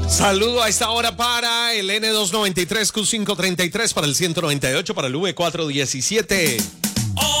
Saludo a esta hora para el N293, Q533, para el 198, para el V417.